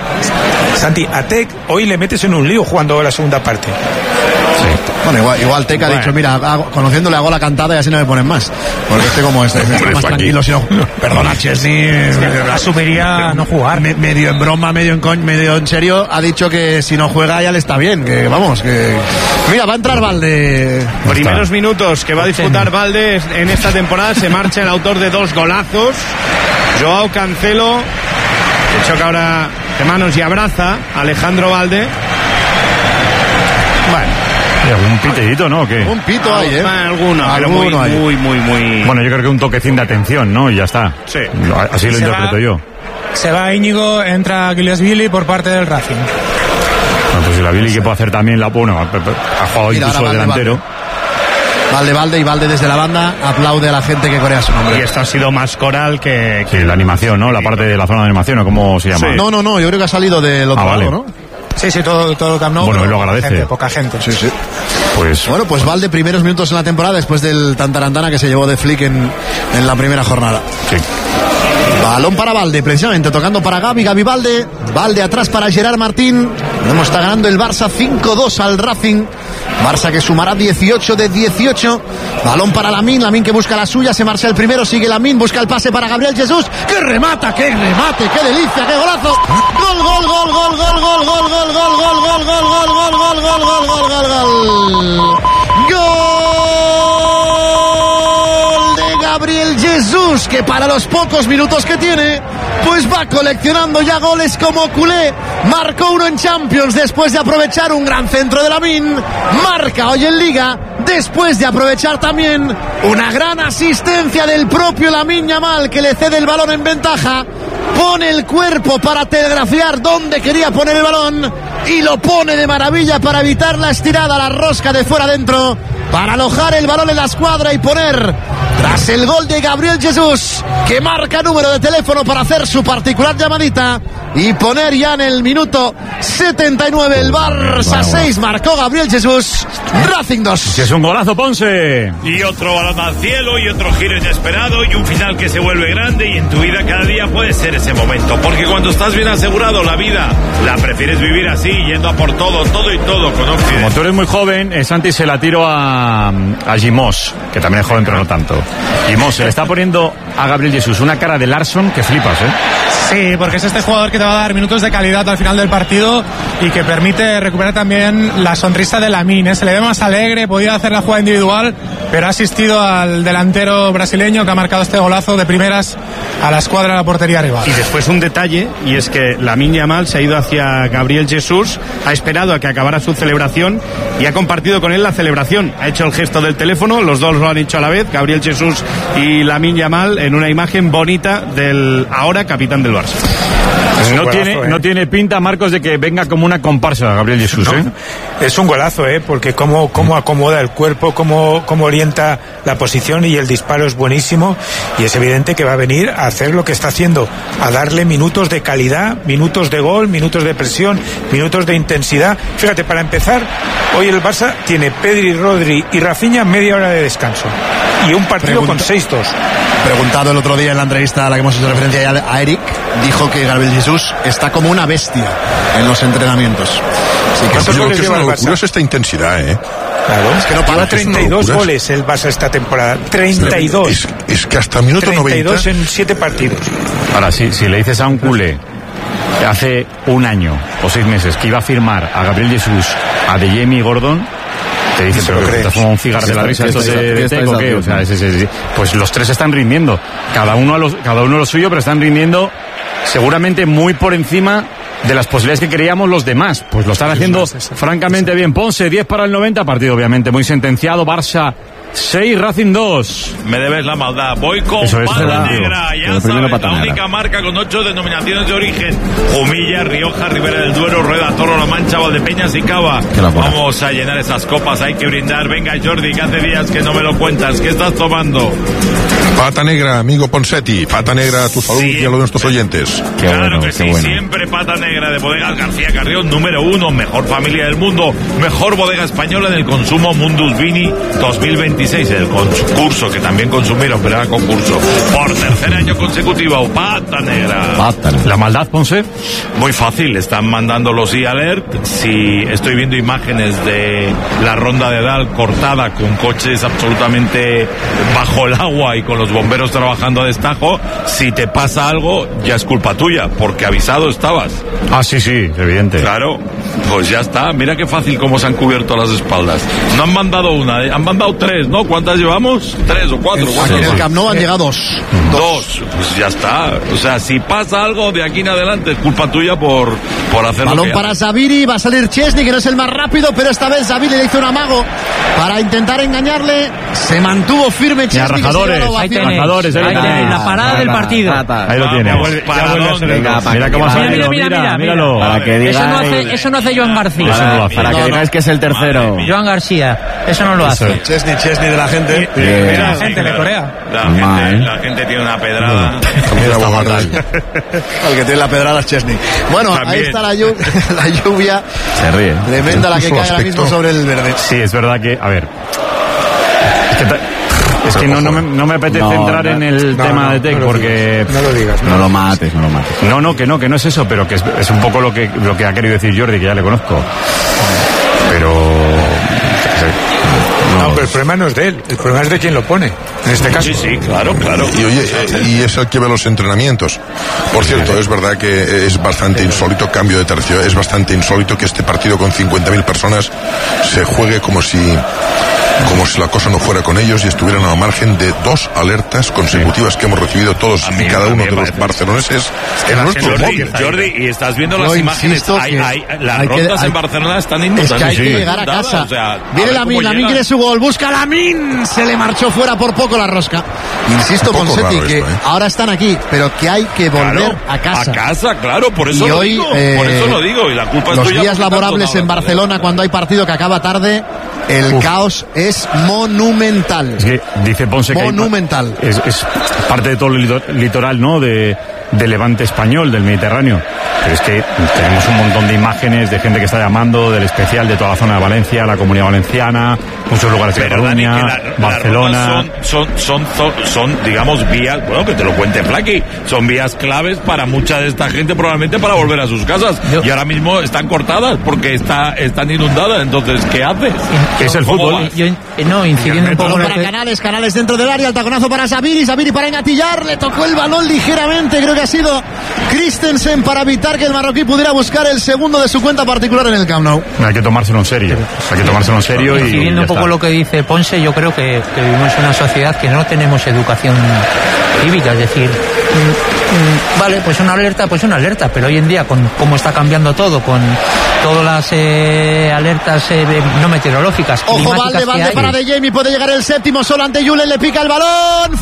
Santi, a Tec hoy le metes en un lío jugando la segunda parte. Sí. Bueno, igual, igual Tec ha bueno. dicho, mira, hago, conociéndole hago la cantada y así no me ponen más. Porque este como este, este está más tranquilo, si no, perdona, Chesney, es que asumiría no jugar. Me, medio en broma, medio en, con, medio en serio, ha dicho que si no juega ya le está bien, que vamos, que... Mira, va a entrar Valde. Primeros minutos que va a disputar Valde en esta temporada, se marcha el autor de dos golazos, Joao Cancelo, que choca ahora de manos y abraza a Alejandro Valde. Bueno. ¿Algún pitedito, no? ¿O qué? Un pito ahí, ¿eh? Alguno, Alguno muy, muy, muy, muy... Bueno, yo creo que un toquecín de atención, ¿no? Y ya está. Sí. Así lo se interpreto va, yo. Se va Íñigo, entra Giliasvili por parte del Racing. Bueno, pues la Vili que puede hacer también la... Bueno, ha jugado Mira, incluso de delantero. Valde, Valde y Valde desde la banda aplaude a la gente que corea su nombre. Y esto ha sido más coral que... que... Sí, la animación, ¿no? La parte de la zona de animación, ¿o cómo se llama? Sí. No, no, no, yo creo que ha salido del otro ah, vale. lado, ¿no? Sí, sí, todo, todo Camp Nou. Bueno, él lo agradece. Gente, poca gente. Sí, sí. Pues... Bueno, pues Valde, primeros minutos en la temporada después del tantarantana que se llevó de Flick en, en la primera jornada. Sí. Balón para Valde, precisamente, tocando para Gavi, Gavi Valde. Valde atrás para Gerard Martín. Vemos, está ganando el Barça cinco dos al Racing. Barça que sumará dieciocho de dieciocho. Balón para Lamine, Lamine que busca la suya, se marcha el primero, sigue Lamine, busca el pase para Gabriel Jesús. ¡Qué remata, qué remate, qué delicia, qué golazo! ¡Gol, gol, gol, gol, gol, gol, gol, gol, gol, gol, gol, gol, gol, gol, gol, gol, gol, gol, gol, gol! ¡Gol de Gabriel Jesús! Que para los pocos minutos que tiene, pues va coleccionando ya goles como culé. Marcó uno en Champions después de aprovechar un gran centro de Lamine. Marca hoy en Liga después de aprovechar también una gran asistencia del propio Lamine Yamal, que le cede el balón en ventaja. Pone el cuerpo para telegrafiar dónde quería poner el balón y lo pone de maravilla para evitar la estirada, la rosca de fuera adentro, para alojar el balón en la escuadra y poner Tras el gol de Gabriel Jesús, que marca número de teléfono para hacer su particular llamadita y poner ya en el minuto setenta y nueve el Barça seis, marcó Gabriel Jesús, Racing dos. Es un golazo, Ponce. Y otro balón al cielo y otro giro inesperado y un final que se vuelve grande, y en tu vida cada día puede ser ese momento, porque cuando estás bien asegurado la vida la prefieres vivir así, yendo a por todo, todo y todo con Occidente. Como tú eres muy joven, eh, Santi, se la tiro a, a Gimos, que también es joven pero no tanto. Gimos, se le está poniendo a Gabriel Jesús una cara de Larsson que flipas, ¿eh? Sí, porque es este jugador que te va a dar minutos de calidad al final del partido y que permite recuperar también la sonrisa de Lamine, ¿eh? Se le ve más alegre, podía hacer la jugada individual, pero ha asistido al delantero brasileño que ha marcado este golazo de primeras a la escuadra de la portería rival. Y después un detalle, y es que Lamine Yamal se ha ido hacia Gabriel Jesús, ha esperado a que acabara su celebración y ha compartido con él la celebración. Ha hecho el gesto del teléfono, los dos lo han hecho a la vez, Gabriel Jesús y Lamine Yamal, en una imagen bonita del ahora capitán del Barça. No golazo, tiene, eh. no tiene pinta, Marcos, de que venga como una comparsa Gabriel Jesús, no, ¿eh? Es un golazo, ¿eh? Porque cómo, cómo acomoda el cuerpo, cómo, cómo orienta la posición, y el disparo es buenísimo, y es evidente que va a venir a hacer lo que está haciendo, a darle minutos de calidad, minutos de gol, minutos de presión, minutos de intensidad. Fíjate, para empezar, hoy el Barça tiene Pedri, Rodri y Rafinha media hora de descanso y un partido Pregunta, con seis dos. Preguntado el otro día en la entrevista a la que hemos hecho referencia a Eric, dijo que Gabriel Jesús está como una bestia en los entrenamientos. Sí, que es, que es una locura esta intensidad, ¿eh? Claro, es que no para. treinta y dos goles el Barça esta temporada. treinta y dos. Es, es que hasta minuto noventa. treinta y dos en siete partidos. Ahora, si, si le dices a un culé hace un año o seis meses que iba a firmar a Gabriel Jesús, a De Jemi y Gordon, te dicen, pero que estás como un cigarro de la risa, esto de, de Teco, ¿qué? O sea, es, es, es, pues los tres están rindiendo, cada uno a los, cada uno a lo suyo, pero están rindiendo seguramente muy por encima de las posibilidades que creíamos los demás. Pues lo están haciendo francamente bien. Ponce, diez para el noventa, partido obviamente muy sentenciado. Barça seis, Racing dos. Me debes la maldad. Voy con Eso es Pata verdad, Negra. Ya sabes, la única marca con ocho denominaciones de origen: Jumilla, Rioja, Ribera del Duero, Rueda, Toro, La Mancha, Valdepeñas y Cava. Vamos a llenar esas copas, hay que brindar. Venga, Jordi, que hace días que no me lo cuentas. ¿Qué estás tomando? Pata Negra, amigo Ponsetti. Pata Negra a tu salud sí, y a lo de nuestros oyentes. Qué claro bueno, que sí, bueno. Siempre Pata Negra de Bodegas García Carrión, número uno, mejor familia del mundo, mejor bodega española en el consumo Mundus Vini dos mil veintiséis, el concurso que también consumieron, pero era concurso. Por tercer año consecutivo, Pata Negra. Pata Negra. ¿La maldad, Ponce? Muy fácil, están mandando los e-alert. Si estoy viendo imágenes de la ronda de Dal cortada con coches absolutamente bajo el agua y con los bomberos trabajando a destajo, si te pasa algo ya es culpa tuya, porque avisado estabas. Ah, sí, sí, evidente. Claro, pues ya está. Mira qué fácil cómo se han cubierto las espaldas. No han mandado una, han mandado tres, ¿no? ¿Cuántas llevamos? Tres o cuatro. Aquí en el Camp Nou han llegado dos. Dos, pues ya está. O sea, si pasa algo de aquí en adelante es culpa tuya por, por hacer balón lo que para Zaviri, va a salir Chesney, que no es el más rápido, pero esta vez Zaviri le hizo un amago para intentar engañarle. Se mantuvo firme Chesney. Rajadores, ahí tenés, ahí tenés, la parada del partido. Ahí lo tienes. Mira cómo ha salido, mira, mira, míralo. Para que digáis, eso, no hace, eso no hace Joan García. Eso no lo hace. Para que digáis que es el tercero. Joan García, eso no lo hace. Chesney, Chesney de la gente. Mira, la gente de Corea. La gente, la gente tiene una pedrada. El que tiene la pedrada es Chesney. Bueno, también. Ahí está la lluvia, la lluvia. Se ríe. Tremenda la que cae ahora mismo sobre el verde. Sí, es verdad que, a ver. Es que, es que no, no, me, no me apetece no, entrar no, en el no, tema no, de Tec no porque... No lo digas. No, no lo mates, no lo mates. No, no, que no, que no es eso, pero que es, es un poco lo que, lo que ha querido decir Jordi, que ya le conozco. Pero... No, pero el problema no es de él, el problema es de quien lo pone, en este caso. Sí, sí, claro, claro. Y oye, y es el que ve los entrenamientos. Por cierto, es verdad que es bastante insólito, cambio de tercio, es bastante insólito que este partido con cincuenta mil personas se juegue como si... como si la cosa no fuera con ellos y estuvieran a margen de dos alertas consecutivas que hemos recibido todos y cada uno de los barceloneses en nuestro Jordi, Jordi, y estás viendo las imágenes, hay, hay, las rondas en Barcelona están inundadas. Es que hay que llegar a casa. O sea, viene Lamine, Lamine quiere su gol, busca Lamine, se le marchó fuera por poco la rosca. Insisto con Seti que esto, ¿eh? Ahora están aquí, pero que hay que volver claro, a casa. A casa, claro, por eso y lo hoy, digo, eh, por eso lo digo, y la culpa es los tuya. Los días laborables en Barcelona cuando hay partido que acaba tarde El Uf. caos es monumental. Es que dice Ponce que monumental. Hay, es, es parte de todo el litoral, ¿no? De, de Levante español, del Mediterráneo. Pero es que tenemos un montón de imágenes de gente que está llamando, del especial de toda la zona de Valencia, la Comunidad Valenciana, muchos lugares de Cataluña, Dani, la, Barcelona. Son, son, son, son, digamos, vías, bueno, que te lo cuente Flaky, son vías claves para mucha de esta gente, probablemente para volver a sus casas. Yo. Y ahora mismo están cortadas porque está, están inundadas. Entonces, ¿qué haces? ¿Qué es el fútbol? Yo, no, incidiendo un poco para que... Canales, Canales dentro del área, el taconazo para Sabiri, Sabiri para engatillar, le tocó el balón ligeramente, creo que ha sido Christensen para evitar que el marroquí pudiera buscar el segundo de su cuenta particular en el Camp Nou. Hay que tomárselo en serio, hay que tomárselo en serio y, y siguiendo un poco está. Lo que dice Ponce, yo creo que, que vivimos en una sociedad que no tenemos educación cívica, es decir, mmm, mmm, vale, pues una alerta, pues una alerta, pero hoy en día con cómo está cambiando todo, con todas las eh, alertas eh, no meteorológicas, ojo, Valde, Valde para De Jemi, puede llegar el séptimo solo ante Julen, le pica el balón,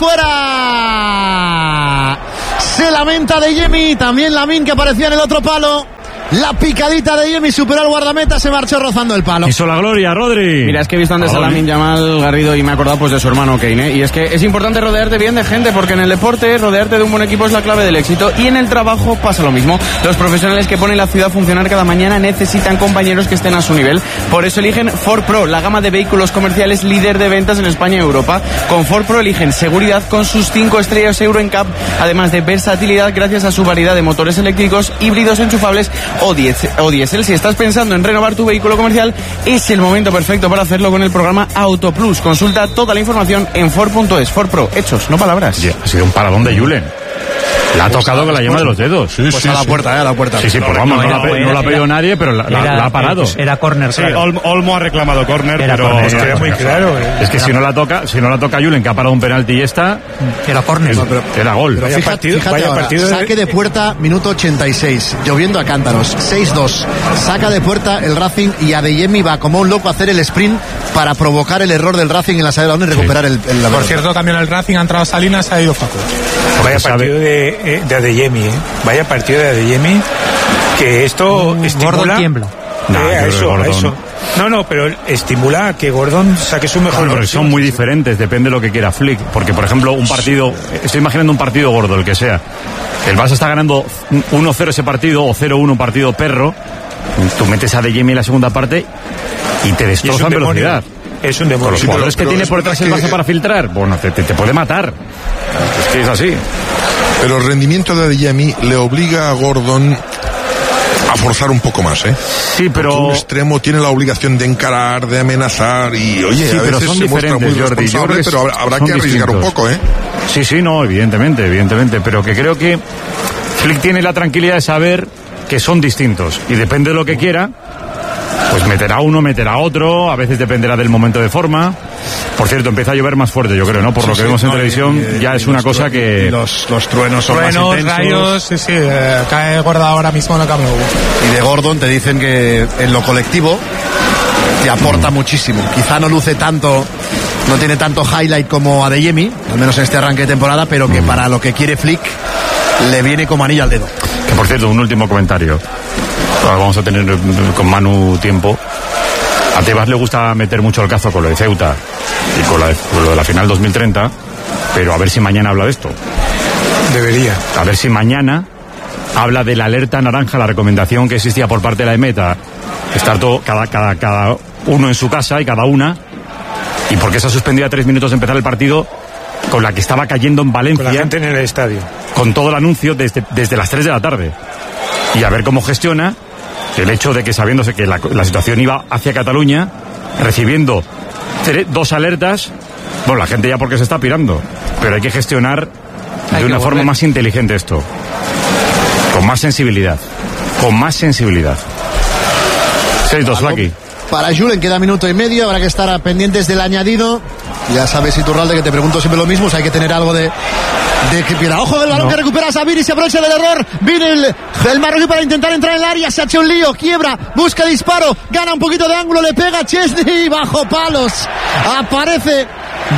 fuera. Se lamenta De Jemi, también Lamin que aparecía en el otro palo. La picadita de Jemi superó al guardameta, se marchó rozando el palo. Hizo la gloria, Rodri. Mira, es que he visto antes a Lamin Yamal Garrido y me he acordado pues de su hermano Kane, ¿eh? Y es que es importante rodearte bien de gente, porque en el deporte rodearte de un buen equipo es la clave del éxito, y en el trabajo pasa lo mismo. Los profesionales que ponen la ciudad a funcionar cada mañana necesitan compañeros que estén a su nivel. Por eso eligen Ford Pro, la gama de vehículos comerciales líder de ventas en España y Europa. Con Ford Pro eligen seguridad con sus cinco estrellas Euro N C A P, además de versatilidad gracias a su variedad de motores eléctricos, híbridos enchufables o diésel. Si estás pensando en renovar tu vehículo comercial, es el momento perfecto para hacerlo con el programa Auto Plus. Consulta toda la información en Ford punto es. Ford Pro, hechos, no palabras. Yeah, ha sido un paradón de Julen. La ha tocado con la yema de los dedos. Sí, pues sí, a la puerta, eh, a la puerta. Sí, sí, pues vamos, no, no, la, no, no la ha pedido nadie, pero la, era, la ha parado. Era córner, sí, claro. Ol, Olmo ha reclamado córner, pero corner, es que era muy claro. Eh. Es que si no la toca, si no la toca Julen, que ha parado un penalti y esta, era córner. No, era gol. Pero fíjate, partido, fíjate ahora, partido de... saque de puerta, minuto ochenta y seis, lloviendo a cántaros, seis dos. Saca de puerta el Racing y Adeyemi va como un loco a hacer el sprint para provocar el error del Racing en la salida de balón y recuperar sí. el, el la Por cierto, también el Racing ha entrado Salinas, ha ido Facu. Vaya partido de, de Adeyemi, ¿eh? Vaya partido de Adeyemi, que esto un estimula... Gordon tiembla. No, eh, a eso, a eso. No, no, pero estimula a que Gordon saque su mejor claro, versión. Son muy diferentes, depende de lo que quiera Flick. Porque, por ejemplo, un partido... Estoy imaginando un partido gordo, el que sea. El Barça está ganando uno cero ese partido, o cero uno un partido perro. Tú metes a Adeyemi en la segunda parte y te destrozan velocidad. Es un demonio. Con los jugadores que tiene por detrás el Barça para filtrar, bueno, te, te, te puede matar. Es que es así. Pero el rendimiento de Adeyemi le obliga a Gordon a forzar un poco más, ¿eh? Sí, pero... Porque un extremo tiene la obligación de encarar, de amenazar y, oye, sí, a veces se muestra muy Jordi, responsable, pero habrá, habrá que arriesgar distintos. un poco, ¿eh? Sí, sí, no, evidentemente, evidentemente, pero que creo que Flick tiene la tranquilidad de saber que son distintos y depende de lo que quiera, pues meterá uno, meterá otro, a veces dependerá del momento de forma. Por cierto, empieza a llover más fuerte, yo creo, ¿no? Por sí, lo que sí, vemos en no, televisión, y, y, ya es una cosa que... Los, los truenos son truenos, más intensos. Rayos, sí, sí, eh, cae gorda ahora mismo en el Camp Nou. Y de Gordon te dicen que en lo colectivo te aporta mm. muchísimo. Quizá no luce tanto, no tiene tanto highlight como Adeyemi, al menos en este arranque de temporada, pero que mm. para lo que quiere Flick le viene como anillo al dedo. Que por cierto, un último comentario. Ahora vamos a tener con Manu tiempo. A Tebas le gusta meter mucho el cazo con lo de Ceuta y con, la de, con lo de la final dos mil treinta, pero a ver si mañana habla de esto. Debería. A ver si mañana habla de la alerta naranja, la recomendación que existía por parte de la EMETA, estar todo, cada, cada, cada uno en su casa y cada una, y por qué se ha suspendido a tres minutos de empezar el partido con la que estaba cayendo en Valencia. Con la gente en el estadio. Con todo el anuncio desde, desde las tres de la tarde. Y a ver cómo gestiona el hecho de que, sabiéndose que la, la situación iba hacia Cataluña, recibiendo tre, dos alertas, bueno, la gente ya porque se está pirando, pero hay que gestionar hay de una forma más inteligente esto, con más sensibilidad, con más sensibilidad. seis dos, Flaky. Para Julen queda minuto y medio, habrá que estar pendientes del añadido. Ya sabes, Iturralde, que te pregunto siempre lo mismo, o sea, hay que tener algo de... de que pierda. Ojo del balón no. que recupera Sabiri, se aprovecha del error. Viene el, el marroquí para intentar entrar en el área, se ha hecho un lío, quiebra, busca disparo, gana un poquito de ángulo, le pega Chesney bajo palos. Aparece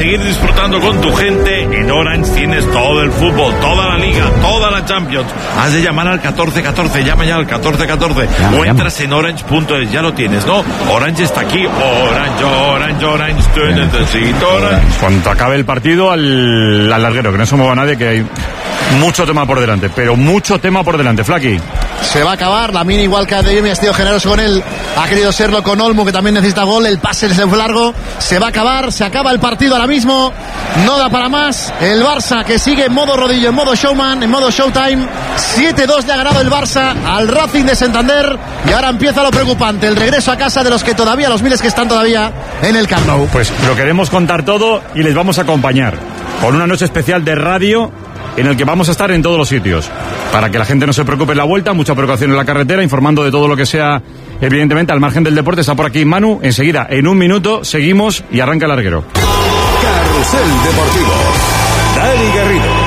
seguir disfrutando con tu gente, en Orange tienes todo el fútbol, toda la liga, toda la Champions. Has de llamar al catorce catorce, llama ya al catorce catorce o entras en orange punto es, ya lo tienes, ¿no? Orange está aquí, Orange, Orange, Orange, tú necesito Orange. Cuando acabe el partido al, al larguero, que no se mueva nadie, que hay mucho tema por delante, pero mucho tema por delante, Flaky. Se va a acabar, la mini igual que Adeyemi ha sido generoso con él, ha querido serlo con Olmo, que también necesita gol, el pase se fue largo, se va a acabar, se acaba el partido ahora mismo, no da para más, el Barça que sigue en modo rodillo, en modo showman, en modo showtime, siete dos le ha ganado el Barça al Racing de Santander, y ahora empieza lo preocupante, el regreso a casa de los que todavía, los miles que están todavía en el Camp Nou. Pues lo queremos contar todo y les vamos a acompañar con una noche especial de radio en el que vamos a estar en todos los sitios, para que la gente no se preocupe en la vuelta, mucha preocupación en la carretera, informando de todo lo que sea, evidentemente, al margen del deporte. Está por aquí Manu, enseguida, en un minuto, seguimos y arranca el larguero. Carrusel Deportivo, Dani Garrido.